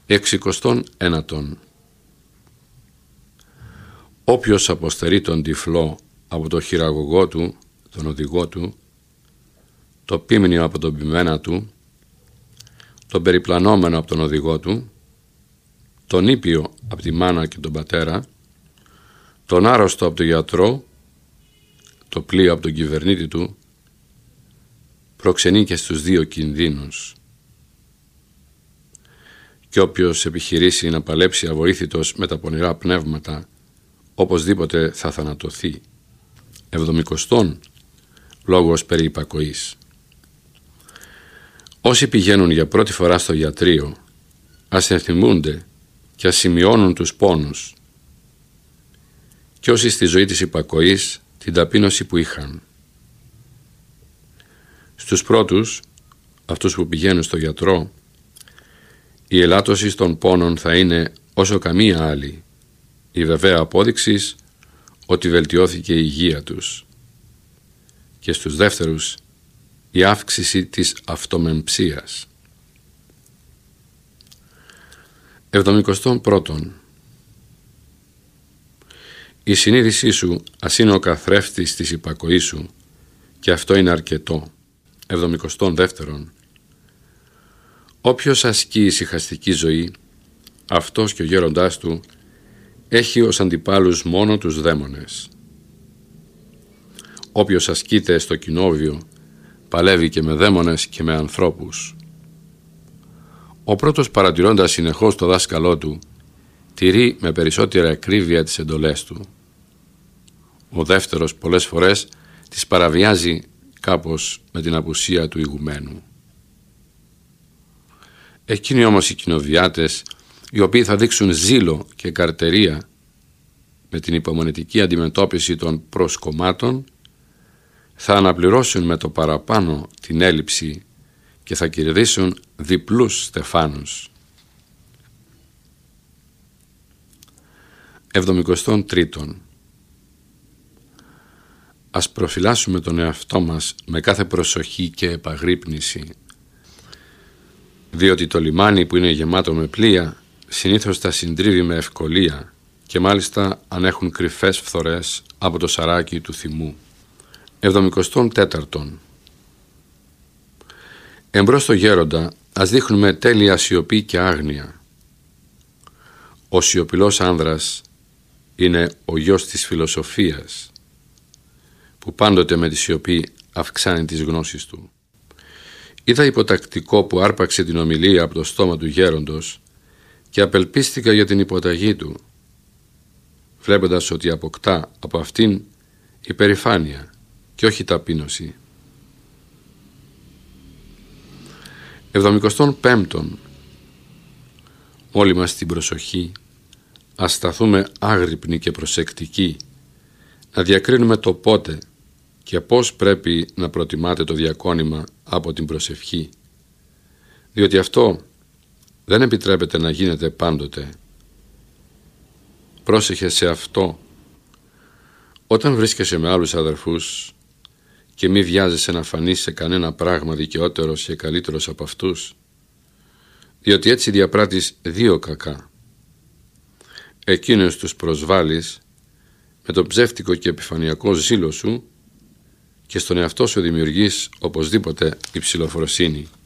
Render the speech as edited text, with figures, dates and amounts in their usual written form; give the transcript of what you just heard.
69. Όποιος αποστερεί τον τυφλό από το χειραγωγό του, τον οδηγό του, το πίμνιο από τον ποιμένα του, τον περιπλανόμενο από τον οδηγό του, τον ήπιο από τη μάνα και τον πατέρα, τον άρρωστο από τον γιατρό, το πλοίο από τον κυβερνήτη του, προξενεί και στους δύο κινδύνους. Και όποιος επιχειρήσει να παλέψει αβοήθητος με τα πονηρά πνεύματα, οπωσδήποτε θα θανατωθεί. 70. Λόγος περί υπακοής. Όσοι πηγαίνουν για πρώτη φορά στο γιατρείο, ας ενθυμούνται και ας σημειώνουν τους πόνους, και όσοι στη ζωή της υπακοής την ταπείνωση που είχαν. Στους πρώτους, αυτούς που πηγαίνουν στο γιατρό, η ελάττωση των πόνων θα είναι όσο καμία άλλη, η βεβαία απόδειξη ότι βελτιώθηκε η υγεία τους. Και στους δεύτερους, η αύξηση της αυτομεμψίας. 71. Η συνείδησή σου ας είναι ο καθρέφτης της υπακοής σου, και αυτό είναι αρκετό. 72. Όποιος ασκεί ησυχαστική ζωή, αυτός και ο γέροντάς του έχει ως αντιπάλους μόνο τους δαίμονες. Όποιος ασκείται στο κοινόβιο, παλεύει και με δαίμονες και με ανθρώπους. Ο πρώτος, παρατηρώντας συνεχώς το δάσκαλό του, τηρεί με περισσότερη ακρίβεια τις εντολές του. Ο δεύτερος πολλές φορές τις παραβιάζει κάπως με την απουσία του ηγουμένου. Εκείνοι όμως οι κοινοβιάτες, οι οποίοι θα δείξουν ζήλο και καρτερία με την υπομονετική αντιμετώπιση των προσκομμάτων, θα αναπληρώσουν με το παραπάνω την έλλειψη και θα κερδίσουν διπλούς στεφάνους. 73. Ας προφυλάσσουμε τον εαυτό μας με κάθε προσοχή και επαγρύπνηση, διότι το λιμάνι που είναι γεμάτο με πλοία συνήθως τα συντρίβει με ευκολία, και μάλιστα αν έχουν κρυφές φθορές από το σαράκι του θυμού. 74. Εμπρός στο γέροντα ας δείχνουμε τέλεια σιωπή και άγνοια. Ο σιωπηλός άνδρας είναι ο γιος της φιλοσοφίας, που πάντοτε με τη σιωπή αυξάνει τις γνώσεις του. Είδα υποτακτικό που άρπαξε την ομιλία από το στόμα του γέροντος και απελπίστηκα για την υποταγή του, βλέποντας ότι αποκτά από αυτήν υπερηφάνεια και όχι ταπείνωση. 75. Όλοι μας την προσοχή ας σταθούμε άγρυπνοι και προσεκτικοί, να διακρίνουμε το πότε και πώς πρέπει να προτιμάτε το διακόνημα από την προσευχή, διότι αυτό δεν επιτρέπεται να γίνεται πάντοτε. Πρόσεχε σε αυτό. Όταν βρίσκεσαι με άλλους αδερφούς και μη βιάζεσαι να φανείς σε κανένα πράγμα δικαιότερος και καλύτερος από αυτούς, διότι έτσι διαπράττεις δύο κακά. Εκείνους τους προσβάλλεις με το ψεύτικο και επιφανειακό ζήλο σου, και στον εαυτό σου δημιουργείς οπωσδήποτε υψηλοφροσύνη.